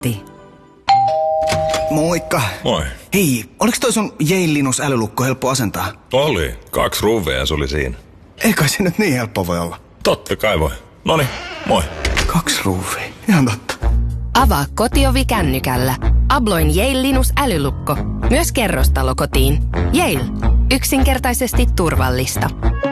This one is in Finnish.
Moikka. Moi. Hei, oliks toi sun Yale Linus älylukko helppo asentaa? Oli. 2 ruuvia se oli siinä. Ei kai se nyt niin helppo voi olla. Totta kai voi. Noniin, moi. 2 ruuvia. Ihan totta. Avaa kotiovi kännykällä. Abloin Yale Linus älylukko. Myös kerrostalokotiin. Yale. Yksinkertaisesti turvallista.